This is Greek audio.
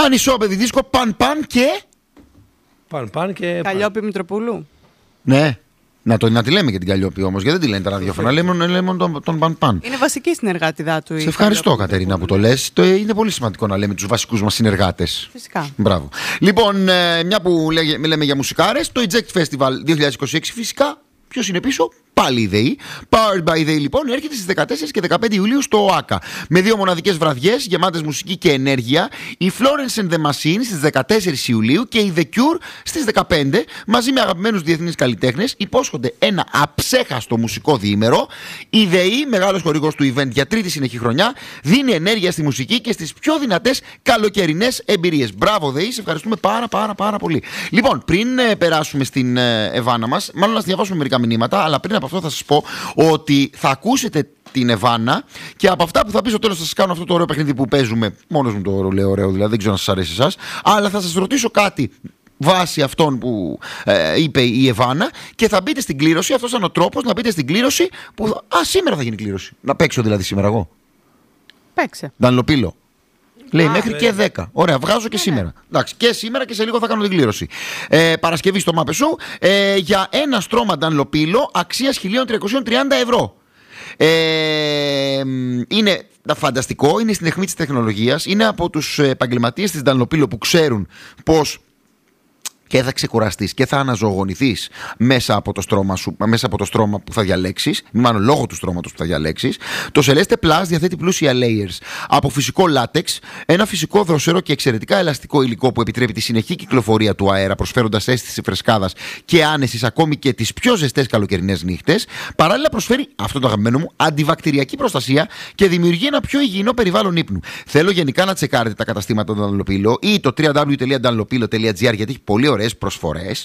Ανισόπεδη δίσκο, παν και. Παν και. Καλλιόπη Μητροπούλου. Ναι. Να τη λέμε και την Καλλιόπη όμως, γιατί δεν τη λένε τα ραδιόφωνα. Λέμε τον παν. Είναι βασική συνεργάτηδα του. Σε ευχαριστώ, Κατερίνα, που το λες. Είναι πολύ σημαντικό να λέμε τους βασικούς μας συνεργάτες. Φυσικά. Μπράβο. Λοιπόν, μια που λέμε για μουσικάρες, το Eject Festival 2026 φυσικά. Ποιος είναι πίσω? Πάλι η ΔΕΗ. Powered by ΔΕΗ λοιπόν έρχεται στις 14 και 15 Ιουλίου στο ΟΑΚΑ. Με 2 μοναδικές βραδιές γεμάτες μουσική και ενέργεια. Η Florence and the Machine στις 14 Ιουλίου και η The Cure στις 15. Μαζί με αγαπημένους διεθνείς καλλιτέχνες υπόσχονται ένα αψέχαστο μουσικό διήμερο. Η ΔΕΗ, μεγάλος χορηγός του event για τρίτη συνεχή χρονιά, δίνει ενέργεια στη μουσική και στις πιο δυνατές καλοκαιρινές εμπειρίες. Μπράβο ΔΕΗ, σε ευχαριστούμε πάρα πολύ. Λοιπόν, πριν περάσουμε στην Εβάνα μας, μάλλον να διαβάσουμε μερικά μηνύματα, αλλά πριν από αυτό θα σας πω ότι θα ακούσετε την Εβάνα και από αυτά που θα πει στο τέλος θα σας κάνω αυτό το ωραίο παιχνίδι που παίζουμε. Μόνος μου το λέω ωραίο, δηλαδή δεν ξέρω αν σας αρέσει εσάς, αλλά θα σας ρωτήσω κάτι βάσει αυτών που είπε η Εβάνα και θα μπείτε στην κλήρωση. Αυτός είναι ο τρόπος να μπείτε στην κλήρωση που σήμερα θα γίνει κλήρωση. Να παίξω δηλαδή σήμερα εγώ. Παίξε. Ντανλοπίλο. Λέει μέχρι και 10. Ωραία, βγάζω και σήμερα. Εντάξει, και σήμερα και σε λίγο θα κάνω την κλήρωση. Παρασκευή στο Μάπεσου για ένα στρώμα Ντανλοπίλο αξίας 1.330 ευρώ. Είναι φανταστικό, είναι στην αιχμή της τεχνολογίας. Είναι από τους επαγγελματίες της Ντανλοπίλο που ξέρουν πως και θα ξεκουραστείς και θα αναζωογονηθείς μέσα από το στρώμα σου, μέσα από το στρώμα που θα διαλέξεις, μάλλον λόγω του στρώματος που θα διαλέξεις. Το Celeste Plus διαθέτει πλούσια layers από φυσικό λάτεξ, ένα φυσικό δροσερό και εξαιρετικά ελαστικό υλικό που επιτρέπει τη συνεχή κυκλοφορία του αέρα, προσφέροντας αίσθηση φρεσκάδας και άνεσης ακόμη και τις πιο ζεστές καλοκαιρινές νύχτες. Παράλληλα προσφέρει, αυτό το αγαπημένο μου, αντιβακτηριακή προστασία και δημιουργεί ένα πιο υγιεινό περιβάλλον ύπνου. Θέλω γενικά να τσεκάρετε τα καταστήματα του Dunlopillo ή το www.dunlopillo.gr γιατί έχει πολύ ωραίες προσφορές